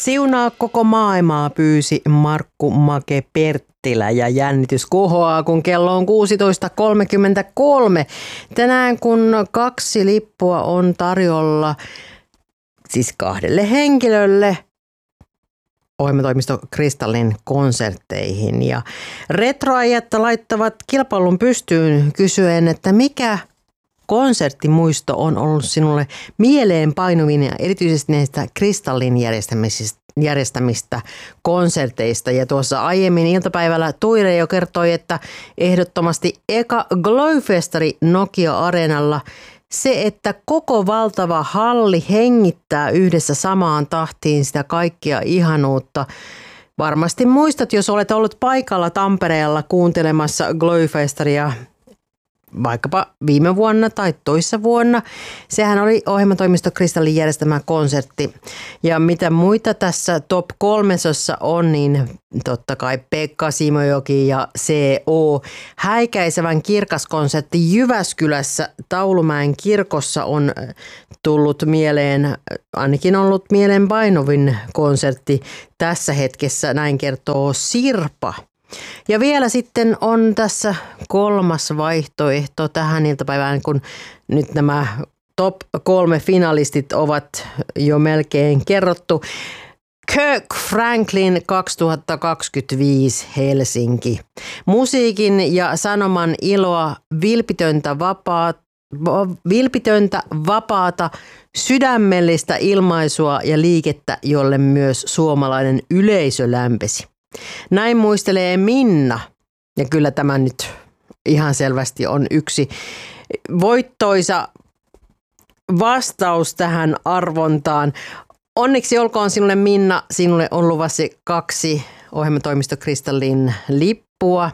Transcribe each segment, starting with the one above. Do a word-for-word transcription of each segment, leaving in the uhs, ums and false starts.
Siunaa koko maailmaa, pyysi Markku Make Perttilä ja jännitys kohoaa, kun kello on kuusitoista kolmekymmentäkolme. Tänään kun kaksi lippua on tarjolla, siis kahdelle henkilölle, ohjelmatoimisto Kristallin konsertteihin. Ja retroajat laittavat kilpailun pystyyn kysyen, että mikä konserttimuisto on ollut sinulle mieleen painuvin ja erityisesti näistä Kristallin järjestämistä konserteista. Ja tuossa aiemmin iltapäivällä Tuire jo kertoi, että ehdottomasti eka Glowfestari Nokia-areenalla se, että koko valtava halli hengittää yhdessä samaan tahtiin sitä kaikkia ihanuutta. Varmasti muistat, jos olet ollut paikalla Tampereella kuuntelemassa Glowfestaria vaikkapa viime vuonna tai toissa vuonna. Sehän oli ohjelmatoimisto Kristallin järjestämä konsertti. Ja mitä muita tässä top kolmesossa on, niin totta kai Pekka Simojoki ja C O. Häikäisevän kirkas konsertti Jyväskylässä Taulumäen kirkossa on tullut mieleen, ainakin ollut mieleen painuvin konsertti tässä hetkessä, näin kertoo Sirpa. Ja vielä sitten on tässä kolmas vaihtoehto tähän iltapäivään, kun nyt nämä top kolme finalistit ovat jo melkein kerrottu. Kirk Franklin kaksituhattakaksikymmentäviisi Helsinki. Musiikin ja sanoman iloa, vilpitöntä vapaata, vilpitöntä vapaata, sydämellistä ilmaisua ja liikettä, jolle myös suomalainen yleisö lämpesi. Näin muistelee Minna, ja kyllä tämä nyt ihan selvästi on yksi voittoisa vastaus tähän arvontaan. Onneksi olkoon sinulle, Minna, sinulle on luvassa kaksi ohjelmatoimisto Kristallin lippua.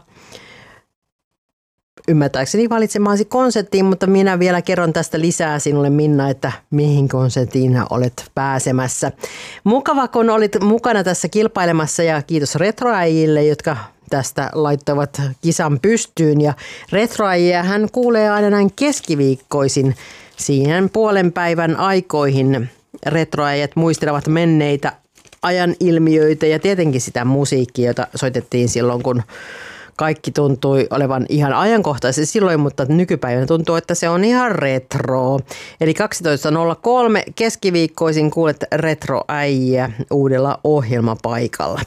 Ymmärtääkseni valitsemaasi konserttiin, mutta minä vielä kerron tästä lisää sinulle, Minna, että mihin konserttiin olet pääsemässä. Mukava, kun olit mukana tässä kilpailemassa, ja kiitos retroäjille, jotka tästä laittoivat kisan pystyyn. Ja retroäjiä hän kuulee aina näin keskiviikkoisin siihen puolen päivän aikoihin. Retroäjät muistelevat menneitä ajan ilmiöitä ja tietenkin sitä musiikkia, jota soitettiin silloin, kun kaikki tuntui olevan ihan ajankohtaisesti silloin, mutta nykypäivänä tuntuu, että se on ihan retro. Eli kaksitoista nolla kolme keskiviikkoisin kuulet retroäjiä uudella ohjelmapaikalla.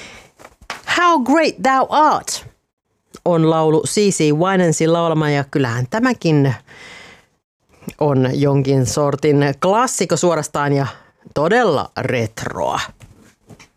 How Great Thou Art on laulu C C Winansin laulama, ja kyllähän tämäkin on jonkin sortin klassikko suorastaan ja todella retroa.